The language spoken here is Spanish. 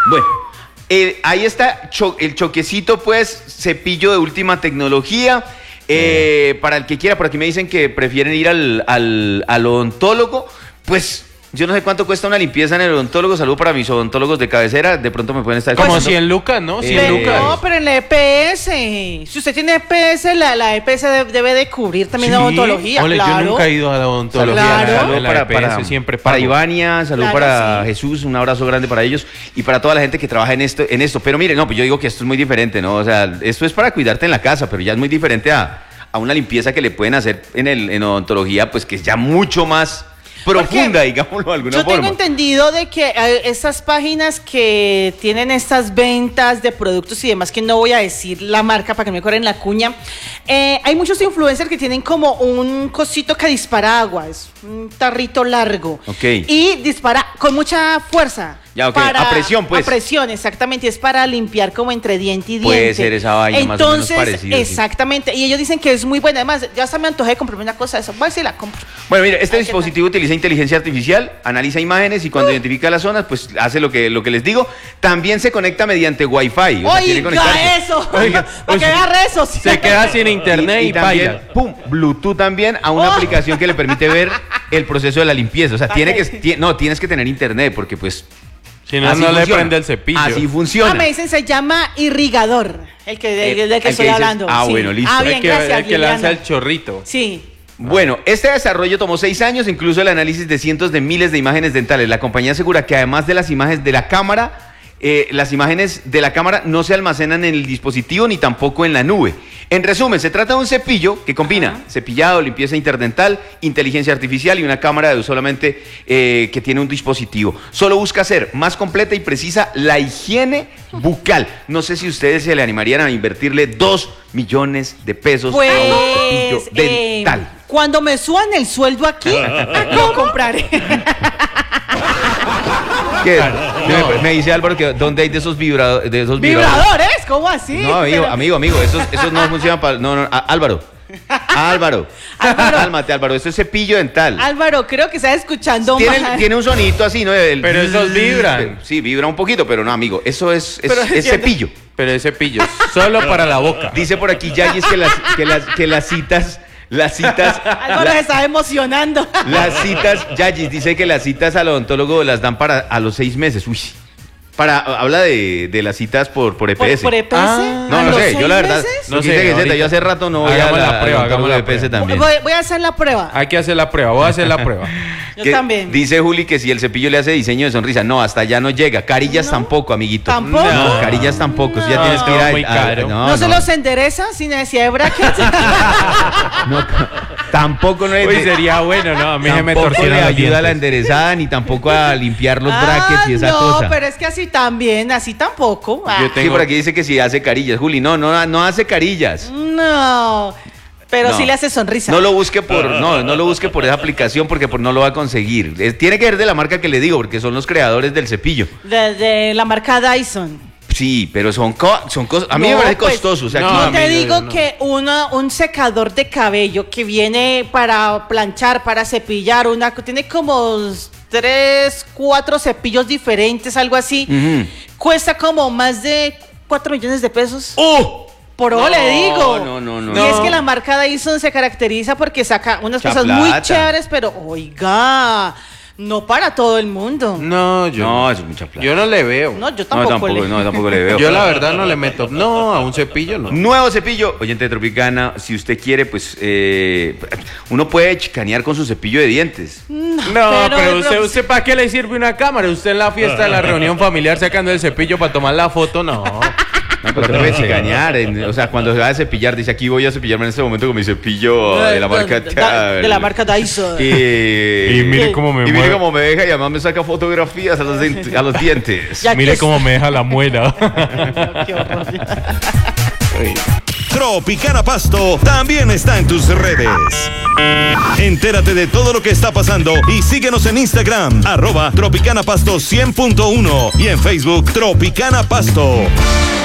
Bueno, ahí está el choquecito, pues, cepillo de última tecnología. Para el que quiera, por aquí me dicen que prefieren ir al odontólogo, pues... Yo no sé cuánto cuesta una limpieza en el odontólogo. Saludo para mis odontólogos de cabecera. De pronto me pueden estar como 100 lucas, ¿no? 100 lucas. No, pero en la EPS. Si usted tiene EPS, la EPS debe de cubrir también la odontología. Ole, claro. Yo nunca he ido a la odontología. Claro. Saludo siempre para Ivania, saludo para Jesús, un abrazo grande para ellos y para toda la gente que trabaja en esto. Pero mire, no, pues yo digo que esto es muy diferente, ¿no? O sea, esto es para cuidarte en la casa, pero ya es muy diferente a una limpieza que le pueden hacer en odontología, pues que es ya mucho más profunda, digámoslo de alguna forma. Yo tengo entendido de que estas páginas que tienen estas ventas de productos y demás, que no voy a decir la marca para que me corren la cuña, hay muchos influencers que tienen como un cosito que dispara agua, es un tarrito largo. Okay. Y dispara con mucha fuerza. Ya, ok, a presión, pues. A presión, exactamente, es para limpiar como entre diente y diente. Puede ser esa vaina. Entonces, más o menos parecida. Exactamente, sí. Y ellos dicen que es muy buena. Además, ya hasta me antojé de comprarme una cosa de eso. Voy a ver si la compro. Bueno, mire, este dispositivo utiliza inteligencia artificial, analiza imágenes y cuando identifica las zonas, pues hace lo que les digo. También se conecta mediante Wi-Fi. Oiga, eso. Oiga, para que agarre eso. Se queda sin internet y también, pum, Bluetooth también a una aplicación que le permite ver el proceso de la limpieza. O sea, tienes que tener internet porque pues... Si no, no le prende el cepillo. Así funciona. Me dicen, se llama irrigador, del que estoy hablando. Sí. Bueno, listo. Bien, gracias, el que lanza el chorrito. Sí. Bueno, este desarrollo tomó 6 años, incluso el análisis de cientos de miles de imágenes dentales. La compañía asegura que además de las imágenes de la cámara, las imágenes de la cámara no se almacenan en el dispositivo ni tampoco en la nube. En resumen, se trata de un cepillo que combina cepillado, limpieza interdental, inteligencia artificial y una cámara de solamente que tiene un dispositivo. Solo busca hacer más completa y precisa la higiene bucal. No sé si ustedes se le animarían a invertirle 2 millones de pesos a un cepillo dental. Cuando me suban el sueldo aquí, lo compraré. ¿Qué? No. Me dice Álvaro que ¿dónde hay de esos vibradores? ¿Vibradores? ¿Cómo así? No, amigo, esos no funcionan para... No, Álvaro, cálmate, Álvaro, esto es cepillo dental. Álvaro, creo que estás escuchando mal. Tiene un sonito así, ¿no? Pero esos vibran. Sí, vibra un poquito, pero no, amigo, eso es cepillo. Pero es cepillo, solo para la boca. Dice por aquí Yayis que las citas... Álvaro se está emocionando. Las citas, Yayis dice que las citas al odontólogo las dan a los 6 meses. Uy. Habla de las citas por EPS. ¿Por EPS? No sé, yo la verdad. No sé, yo hace rato no voy a la prueba, hagamos la EPS también. Voy a hacer la prueba. Hay que hacer la prueba, voy a hacer la prueba. Yo también. Dice Juli que si el cepillo le hace diseño de sonrisa, no, hasta allá no llega. Carillas tampoco, amiguito. ¿Tampoco? No, carillas tampoco. Si ya tienes que ir muy caro. ¿No se los endereza sin necesidad de brackets? No, tampoco no es. Uy, sería bueno, ¿no? A mí se me torcieron le los ayuda dientes. a la enderezada ni tampoco a limpiar los brackets y esa cosa. No, pero es que así también, así tampoco. Sí, por aquí dice que si hace carillas. Juli, no hace carillas. No. Pero sí le hace sonrisa. No lo busque por esa aplicación porque no lo va a conseguir. Tiene que ver de la marca que le digo, porque son los creadores del cepillo. De la marca Dyson. Sí, pero son cosas. A mí me parece costoso. O sea, yo te digo que un secador de cabello que viene para planchar, para cepillar, tiene como 3, 4 cepillos diferentes, algo así. Cuesta como más de 4 millones de pesos. ¡Oh! Le digo. No. Y es que la marca Dyson se caracteriza porque saca unas cosas muy chéveres, pero oiga, no para todo el mundo. No, es mucha plata. Yo no le veo. No, yo tampoco le veo. Yo la verdad no le meto. No, a un cepillo no. Nuevo cepillo, oyente de Tropicana, si usted quiere, pues uno puede chicanear con su cepillo de dientes. Pero usted ¿para qué le sirve una cámara? Usted en la fiesta de la reunión familiar sacando el cepillo para tomar la foto, no. No, pero te puede chicanear. O sea, cuando se va a cepillar, dice aquí voy a cepillarme en este momento con mi cepillo de la marca Dyson. Y mire cómo me deja y además me saca fotografías a los dientes. Mire cómo me deja la muela. Tropicana Pasto también está en tus redes. Entérate de todo lo que está pasando y síguenos en Instagram, @Tropicana Pasto 100.1 y en Facebook Tropicana Pasto.